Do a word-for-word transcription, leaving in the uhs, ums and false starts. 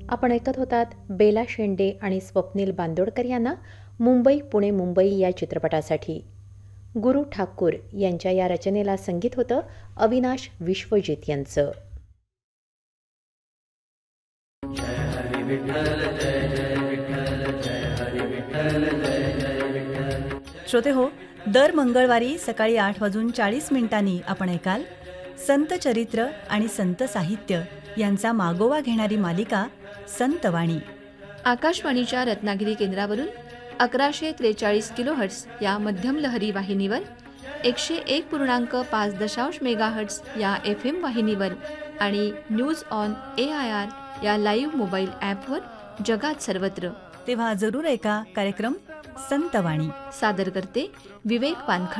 आपण ऐकत होतात बेला शेंडे आणि स्वप्नील बांदोडकर यांना मुंबई पुणे मुंबई या चित्रपटासाठी. गुरु ठाकूर यांच्या या रचनेला संगीत होतं अविनाश विश्वजित यांचं. श्रोते हो, दर मंगळवारी सकाळी आठ वाजून चाळीस मिनिटांनी आपण ऐकाल संत चरित्र आणि संत साहित्य यांचा मागोवा घेणारी मालिका संतवाणी. आकाशवाणीच्या रत्नागिरी केंद्रावरून अकराशे त्रेचाळीस किलोहर्ट्ज या मध्यम लहरी वाहिनीवर, एकशे एक पूर्णांक पाच दशांश मेगाहर्ट्ज या एफ एम वाहिनीवर आणि news on A I R या लाईव्ह मोबाईल ॲपवर जगात सर्वत्र. तेव्हा जरूर ऐका कार्यक्रम संतवाणी. सादर करते विवेक पानखळे.